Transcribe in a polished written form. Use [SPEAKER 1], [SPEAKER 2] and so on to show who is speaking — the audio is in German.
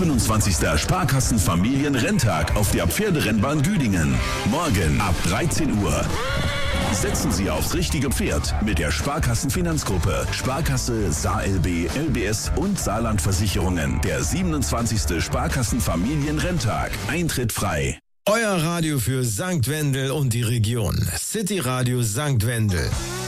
[SPEAKER 1] 27. Sparkassenfamilienrenntag auf der Pferderennbahn Güdingen. Morgen ab 13 Uhr. Setzen Sie aufs richtige Pferd mit der Sparkassenfinanzgruppe, Sparkasse, SaLB, LBS und Saarlandversicherungen. Der 27. Sparkassenfamilienrenntag. Eintritt frei.
[SPEAKER 2] Euer Radio für St. Wendel und die Region. City Radio St. Wendel.